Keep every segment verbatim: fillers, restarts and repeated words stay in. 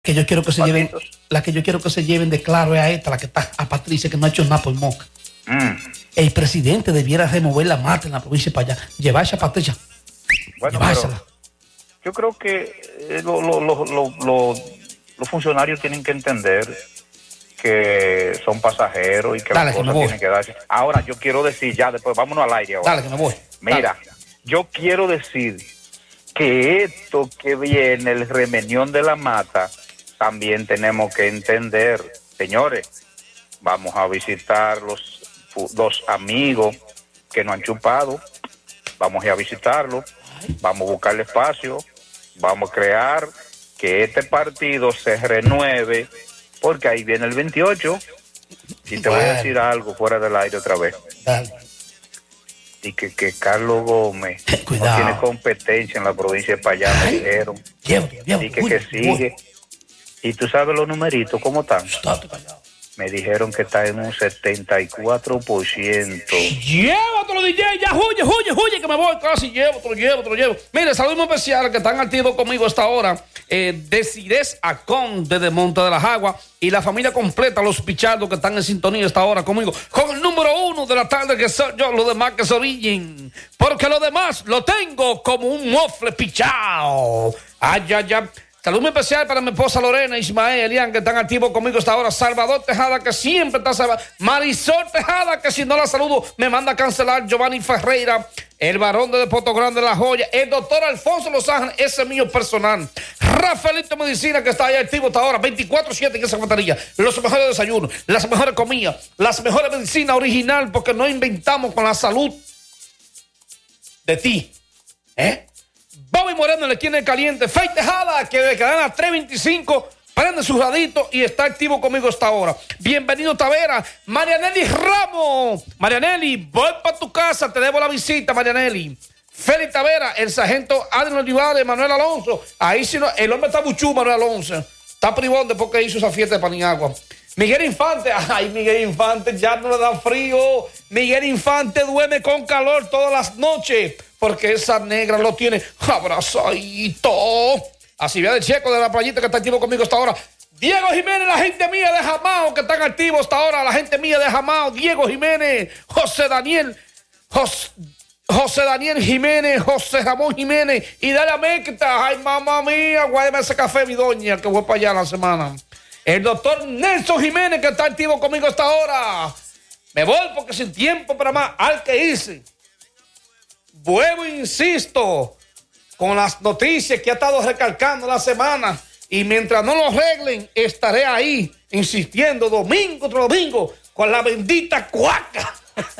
Que yo quiero que se lleven, la que yo quiero que se lleven de claro es a esta, la que está a Patricia, que no ha hecho nada por Moca. Mm. El presidente debiera remover la mata en la provincia para allá, llevarse a Patricia. Bueno, pero yo creo que eh, lo, lo, lo, lo, lo, los funcionarios tienen que entender que son pasajeros y que Dale, las cosas que tienen que darse. Ahora, yo quiero decir, ya después, vámonos al aire ahora. Dale, que me voy. Mira, Dale. yo quiero decir que esto que viene, el remenión de la mata, también tenemos que entender, señores, vamos a visitar los, los amigos que nos han chupado, vamos a ir a visitarlos, vamos a buscarle espacio, vamos a crear que este partido se renueve, porque ahí viene el veintiocho, y te bueno. voy a decir algo fuera del aire otra vez. Dale. Y que, que Carlos Gómez Cuidado. no tiene competencia en la provincia de Payá, me dijeron. Llévate, llévate, y que, uy, que sigue. Uy. Y tú sabes los numeritos, ¿cómo están? Me dijeron que está en un setenta y cuatro por ciento. Llévatelo, D J, ya huye, huye, huye, que me voy casi, llévatelo, llévatelo, llevo. Mire, saludos especiales que están activos conmigo hasta ahora. Eh, Desirés Acón, desde Monte de las Aguas, y la familia completa, los pichardos que están en sintonía hasta ahora conmigo, con el número uno de la tarde, que soy yo, los demás que se orillen, porque lo demás lo tengo como un mofle pichao. Ay, ay, ay. Saludo muy especial para mi esposa Lorena, Ismael, Elian, que están activos conmigo hasta ahora. Salvador Tejada, que siempre está salvado. Marisol Tejada, que si no la saludo, me manda a cancelar. Giovanni Ferreira, el varón de Poto Grande, La Joya. El doctor Alfonso Los Ángeles, ese es mío personal. Rafaelito Medicina, que está ahí activo hasta ahora, veinticuatro siete en esa cafetería. Los mejores desayunos, las mejores comidas, las mejores medicinas original, porque no inventamos con la salud de ti. ¿Eh? Bobby Moreno en la esquina de caliente. Fey Tejada, que de cadena tres veinticinco, prende su radito y está activo conmigo hasta ahora. Bienvenido, Tavera. Marianelli Ramos. Marianelli, voy para tu casa, te debo la visita, Marianelli. Félix Tavera, el sargento Adrián Olivares, Manuel Alonso. Ahí sí no, el hombre está buchú, Manuel Alonso. Está privón después que hizo esa fiesta de Paniagua. Miguel Infante, ay, Miguel Infante, ya no le da frío. Miguel Infante duerme con calor todas las noches, porque esa negra lo tiene abrazadito. Así vea de Checo de la playita, que está activo conmigo hasta ahora. Diego Jiménez, la gente mía de Jamao, que están activos hasta ahora, la gente mía de Jamao. Diego Jiménez, José Daniel, José, José Daniel Jiménez, José Ramón Jiménez, y Dalia Mecta. Ay, mamá mía, guárdame ese café, mi doña, que voy para allá la semana. El doctor Nelson Jiménez, que está activo conmigo hasta ahora. Me voy porque sin tiempo para más, al que hice. Vuelvo, insisto, con las noticias que ha estado recalcando la semana, y mientras no lo arreglen, estaré ahí, insistiendo, domingo tras domingo, con la bendita cuaca.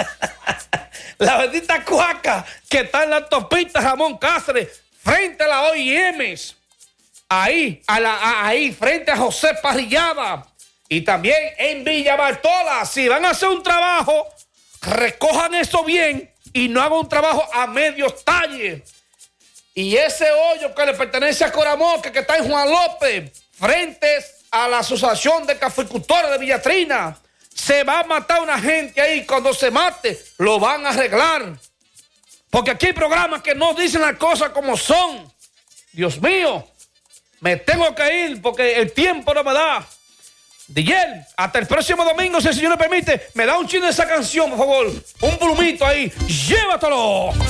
La bendita cuaca que está en la autopista Ramón Cáceres, frente a la O I M S. Ahí, a la, a, ahí, frente a José Parrillada. Y también en Villa Bartola. Si van a hacer un trabajo, recojan eso bien y no hagan un trabajo a medios talles. Y ese hoyo que le pertenece a Coramoque, que está en Juan López, frente a la Asociación de Caficultores de Villatrina, se va a matar una gente ahí. Cuando se mate, lo van a arreglar. Porque aquí hay programas que no dicen las cosas como son. Dios mío. Me tengo que ir porque el tiempo no me da. D J, hasta el próximo domingo, si el señor me permite, me da un chino de esa canción, por favor. Un plumito ahí. Llévatelo.